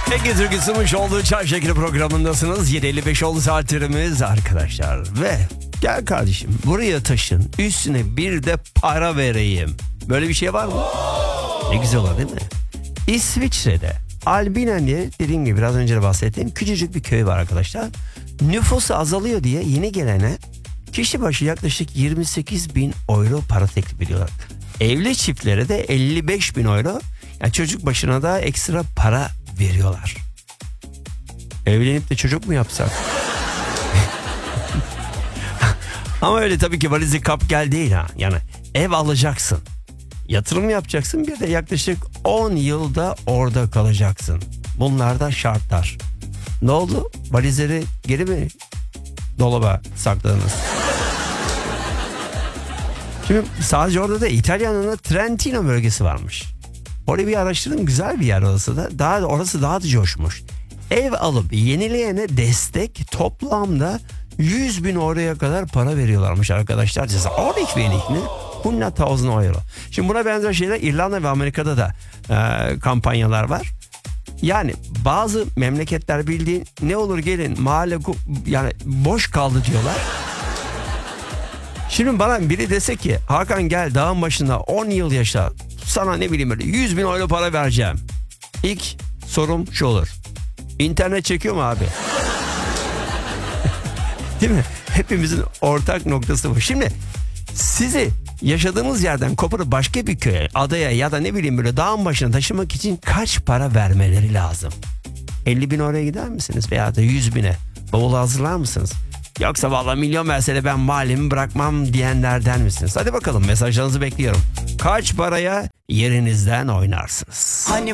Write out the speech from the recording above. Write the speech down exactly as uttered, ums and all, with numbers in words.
Ege Türk'ün sunmuş olduğu Çay Şekeri programındasınız. yedi elli beş oldu saatlerimiz arkadaşlar. Ve gel kardeşim buraya taşın, üstüne bir de para vereyim. Böyle bir şey var mı? Ne güzel olur değil mi? İsviçre'de Albinen diye, dediğim gibi biraz önce de bahsettiğim küçücük bir köy var arkadaşlar. Nüfusu azalıyor diye yeni gelene kişi başı yaklaşık yirmi sekiz bin euro para teklif ediyorlar. Evli çiftlere de elli beş bin euro, yani çocuk başına da ekstra para veriyorlar. Evlenip de çocuk mu yapsak? Ama öyle tabii ki valizi kap gel değil ha. Yani ev alacaksın, yatırım yapacaksın, bir de yaklaşık on yılda orada kalacaksın. Bunlar da şartlar. Ne oldu? Valizleri geri mi dolaba sakladınız? Şimdi sadece orada da İtalya'nın da Trentino bölgesi varmış. Orayı bir araştırın, güzel bir yer orası da. Daha orası daha da coşmuş. Ev alıp yenileyene destek toplamda yüz bin euroya kadar para veriyorlarmış arkadaşlar. Ceza on iki bin hunderttausend euro. Şimdi buna benzer şeyler İrlanda ve Amerika'da da e, kampanyalar var. Yani bazı memleketler bildiğin ne olur gelin mahalle yani boş kaldı diyorlar. Şimdi bana biri dese ki Hakan gel dağın başında on yıl yaşa, sana ne bileyim böyle yüz bin euro para vereceğim. İlk sorum şu olur: İnternet çekiyor mu abi? Değil mi? Hepimizin ortak noktası bu. Şimdi sizi yaşadığınız yerden koparıp başka bir köye, adaya ya da ne bileyim böyle dağın başına taşımak için kaç para vermeleri lazım? elli bin oraya gider misiniz? Veya da yüz bine bavulu hazırlar mısınız? Yoksa vallahi milyon verse de ben mahallemi bırakmam diyenlerden misiniz? Hadi bakalım, mesajlarınızı bekliyorum. Kaç paraya yerinizden oynarsınız? Hani